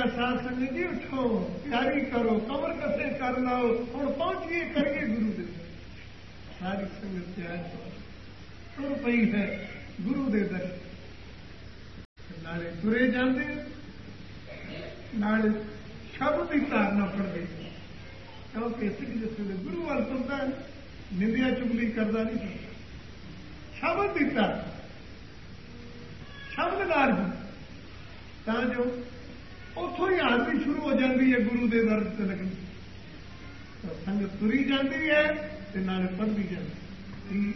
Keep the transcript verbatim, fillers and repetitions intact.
ਕਿਹਾ ਸਾਧ ਸੰਗਤ ਜੀ ਉਠੋ, ਤਿਆਰੀ ਕਰੋ, ਕਮਰ ਕੱਸੇ ਕਰ ਲਾਓ, ਹੁਣ ਪਹੁੰਚੀਏ ਕਰੀਏ ਗੁਰੂ ਦੇ। ਸਾਰੀ ਸੰਗਤ ਤਿਆਰ ਤੁਰ ਪਈ ਹੈ ਗੁਰੂ ਦੇ ਦਰ। ਨਾਲੇ ਤੁਰੇ ਜਾਂਦੇ, ਨਾਲੇ ਸ਼ਬਦ ਦੀ ਧਾਰਨਾ ਪੜਦੇ, ਕਿਉਂਕਿ ਸਿੱਖ ਜਿਸ ਵੇਲੇ ਗੁਰੂ ਵੱਲ ਤੁਰਦਾ ਹੈ ਨਿੰਦਿਆ ਚੁਗਲੀ ਕਰਦਾ ਨਹੀਂ ਸੀ। ਸ਼ਬਦ ਦੀ ਧਾਰਨਾ, ਸ਼ਬਦ ਨਾਲ ਹੀ, ਤਾਂ ਜੋ ਉੱਥੋਂ ਹੀ ਆਰਤੀ ਸ਼ੁਰੂ ਹੋ ਜਾਂਦੀ ਹੈ ਗੁਰੂ ਦੇ ਦਰ ਤੇ ਲੱਗਣੀ। ਸੰਗਤ ਤੁਰੀ ਜਾਂਦੀ ਹੈ ਤੇ ਨਾਲੇ ਪੜ੍ਹਦੀ ਜਾਂਦੀ।